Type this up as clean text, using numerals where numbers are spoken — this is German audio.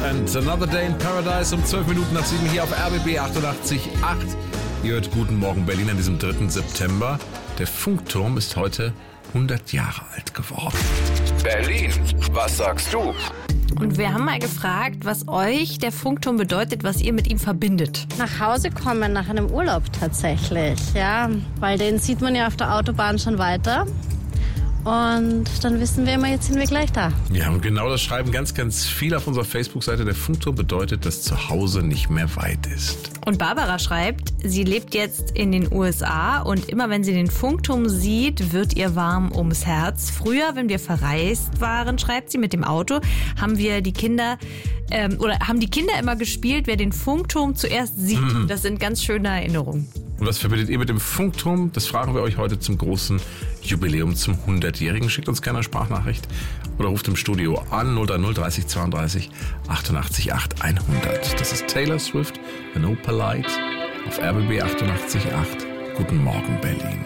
and Another Day in Paradise um 12 Minuten nach 7 hier auf RBB 88.8. Ihr hört Guten Morgen Berlin an diesem 3. September. Der Funkturm ist heute 100 Jahre alt geworden. Berlin, was sagst du? Und wir haben mal gefragt, was euch der Funkturm bedeutet, was ihr mit ihm verbindet. Nach Hause kommen nach einem Urlaub tatsächlich, ja, weil den sieht man ja auf der Autobahn schon weiter. Und dann wissen wir immer, jetzt sind wir gleich da. Ja, und genau das schreiben ganz, ganz viele auf unserer Facebook-Seite. Der Funkturm bedeutet, dass zu Hause nicht mehr weit ist. Und Barbara schreibt, sie lebt jetzt in den USA und immer wenn sie den Funkturm sieht, wird ihr warm ums Herz. Früher, wenn wir verreist waren, schreibt sie, mit dem Auto, haben die Kinder immer gespielt, wer den Funkturm zuerst sieht. Das sind ganz schöne Erinnerungen. Und was verbindet ihr mit dem Funkturm? Das fragen wir euch heute zum großen Jubiläum, zum 100-Jährigen. Schickt uns gerne eine Sprachnachricht oder ruft im Studio an 030 30 32 88 8 100. Das ist Taylor Swift, No Polite auf RBB 88.8. Guten Morgen Berlin.